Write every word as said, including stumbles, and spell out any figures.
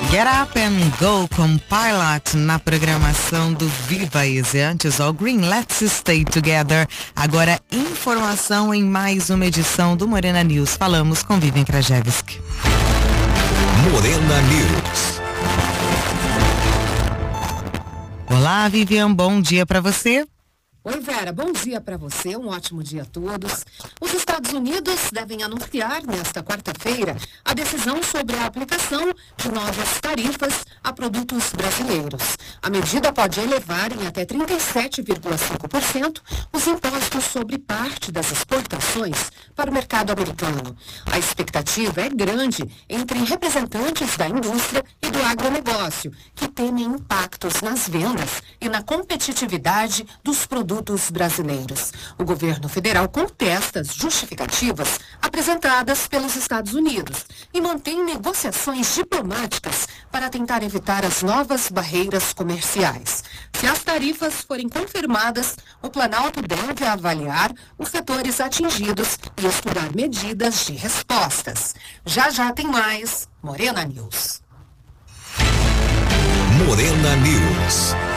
Get Up and Go com Pilot na programação do Viva Easy. Antes, ó, Green, Let's Stay Together. Agora, informação em mais uma edição do Morena News. Falamos com Vivian Krajewski. Morena News. Olá, Vivian, bom dia para você. Oi, Vera, bom dia para você, um ótimo dia a todos. Os Estados Unidos devem anunciar nesta quarta-feira a decisão sobre a aplicação de novas tarifas a produtos brasileiros. A medida pode elevar em até trinta e sete vírgula cinco por cento os impostos sobre parte das exportações para o mercado americano. A expectativa é grande entre representantes da indústria e do agronegócio, que temem impactos nas vendas e na competitividade dos produtos brasileiros. O governo federal contesta as justificativas apresentadas pelos Estados Unidos e mantém negociações diplomáticas para tentar evitar as novas barreiras comerciais. Se as tarifas forem confirmadas, o Planalto deve avaliar os setores atingidos e estudar medidas de respostas. Já já tem mais Morena News. Morena News.